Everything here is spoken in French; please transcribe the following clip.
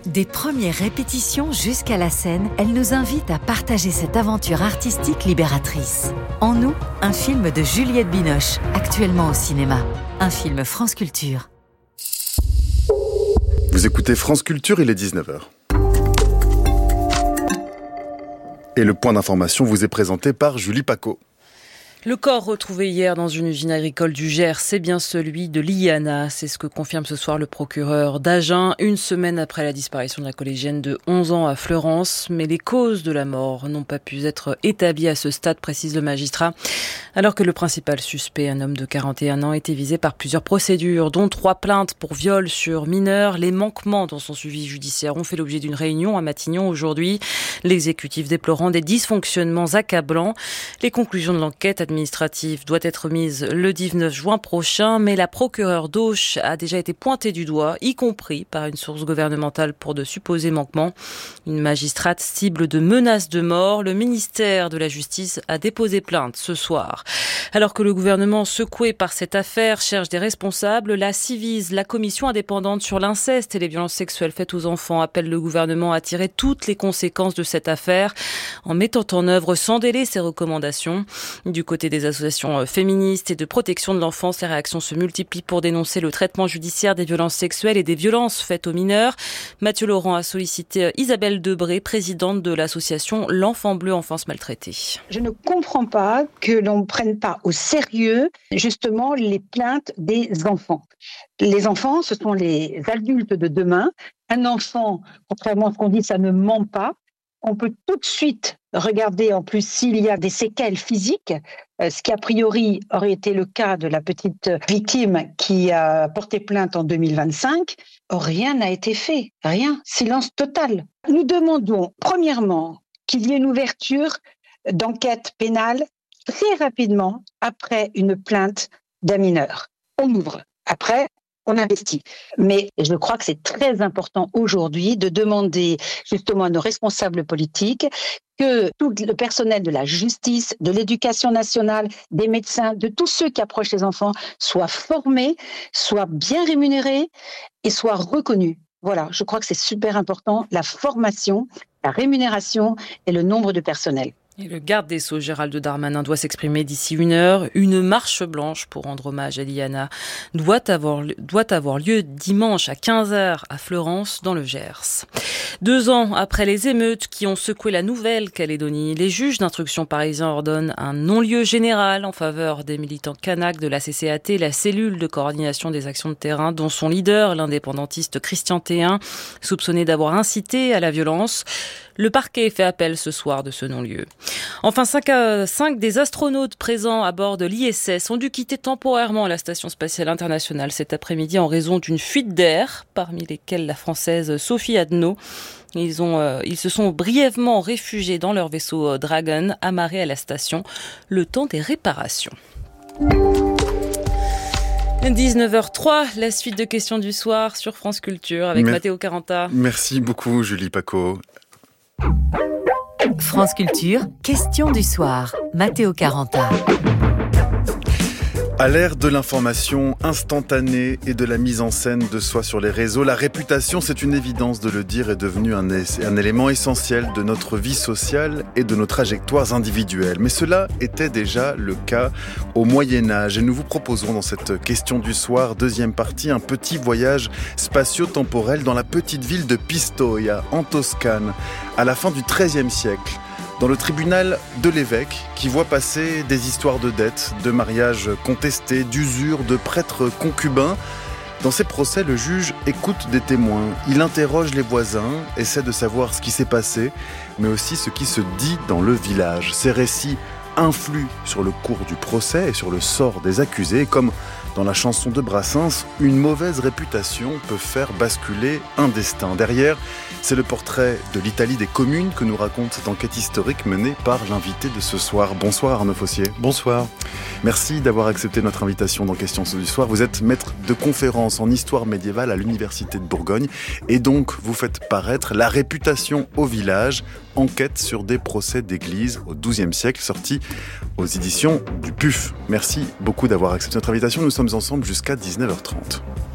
Des premières répétitions jusqu'à la scène, elle nous invite à partager cette aventure artistique libératrice. En nous, un film de Juliette Binoche, actuellement au cinéma. Un film France Culture. Vous écoutez France Culture, il est 19h. Et le point d'information vous est présenté par Julie Paco. Le corps retrouvé hier dans une usine agricole du Gers, c'est bien celui de Liana. C'est ce que confirme ce soir le procureur d'Agen, une semaine après la disparition de la collégienne de 11 ans à Fleurance. Mais les causes de la mort n'ont pas pu être établies à ce stade, précise le magistrat. Alors que le principal suspect, un homme de 41 ans, était visé par plusieurs procédures, dont 3 plaintes pour viol sur mineurs. Les manquements dans son suivi judiciaire ont fait l'objet d'une réunion à Matignon aujourd'hui. L'exécutif déplorant des dysfonctionnements accablants. Les conclusions de l'enquête administrative doit être mise le 19 juin prochain, mais la procureure d'Auch a déjà été pointée du doigt, y compris par une source gouvernementale pour de supposés manquements. Une magistrate cible de menaces de mort. Le ministère de la Justice a déposé plainte ce soir. Alors que le gouvernement, secoué par cette affaire, cherche des responsables, la Civise, la commission indépendante sur l'inceste et les violences sexuelles faites aux enfants, appelle le gouvernement à tirer toutes les conséquences de cette affaire en mettant en œuvre sans délai ses recommandations. Du côté des associations féministes et de protection de l'enfance, les réactions se multiplient pour dénoncer le traitement judiciaire des violences sexuelles et des violences faites aux mineurs. Mathieu Laurent a sollicité Isabelle Debré, présidente de l'association L'Enfant Bleu Enfance Maltraitée. Je ne comprends pas que l'on ne prenne pas au sérieux justement les plaintes des enfants. Les enfants, ce sont les adultes de demain. Un enfant, contrairement à ce qu'on dit, ça ne ment pas. On peut tout de suite regarder en plus s'il y a des séquelles physiques, ce qui a priori aurait été le cas de la petite victime qui a porté plainte en 2025. Rien n'a été fait, rien, silence total. Nous demandons premièrement qu'il y ait une ouverture d'enquête pénale très rapidement après une plainte d'un mineur. On ouvre. Après, on investit. Mais je crois que c'est très important aujourd'hui de demander justement à nos responsables politiques que tout le personnel de la justice, de l'éducation nationale, des médecins, de tous ceux qui approchent les enfants soient formés, soient bien rémunérés et soient reconnus. Voilà, je crois que c'est super important, la formation, la rémunération et le nombre de personnel. Et le garde des Sceaux, Gérald Darmanin, doit s'exprimer d'ici 1 heure. Une marche blanche pour rendre hommage à Liana doit avoir lieu dimanche à 15h à Fleurance, dans le Gers. 2 ans après les émeutes qui ont secoué la Nouvelle-Calédonie, les juges d'instruction parisiens ordonnent un non-lieu général en faveur des militants kanaks de la CCAT, la cellule de coordination des actions de terrain, dont son leader, l'indépendantiste Christian Théin, soupçonné d'avoir incité à la violence. Le parquet fait appel ce soir de ce non-lieu. Enfin, 5 des astronautes présents à bord de l'ISS ont dû quitter temporairement la Station spatiale internationale cet après-midi en raison d'une fuite d'air, parmi lesquels la Française Sophie Adno. Ils se sont brièvement réfugiés dans leur vaisseau Dragon, amarré à la station, le temps des réparations. 19h03, la suite de questions du soir sur France Culture avec Matteo Caranta. Merci beaucoup Julie Paco. France Culture, question du soir. Matteo Caranta. À l'ère de l'information instantanée et de la mise en scène de soi sur les réseaux, la réputation, c'est une évidence de le dire, est devenue un élément essentiel de notre vie sociale et de nos trajectoires individuelles. Mais cela était déjà le cas au Moyen-Âge. Et nous vous proposerons dans cette question du soir, deuxième partie, un petit voyage spatio-temporel dans la petite ville de Pistoia, en Toscane, à la fin du XIIIe siècle. Dans le tribunal de l'évêque, qui voit passer des histoires de dettes, de mariages contestés, d'usures, de prêtres concubins. Dans ces procès, le juge écoute des témoins, il interroge les voisins, essaie de savoir ce qui s'est passé, mais aussi ce qui se dit dans le village. Ces récits influent sur le cours du procès et sur le sort des accusés, comme dans la chanson de Brassens, une mauvaise réputation peut faire basculer un destin. Derrière, c'est le portrait de l'Italie des communes que nous raconte cette enquête historique menée par l'invité de ce soir. Bonsoir Arnaud Fossier. Bonsoir. Merci d'avoir accepté notre invitation dans Questions du soir. Vous êtes maître de conférences en histoire médiévale à l'Université de Bourgogne et donc vous faites paraître La réputation au village, enquête sur des procès d'église au XIIe siècle, sorti aux éditions du PUF. Merci beaucoup d'avoir accepté notre invitation. Nous sommes ensemble jusqu'à 19h30.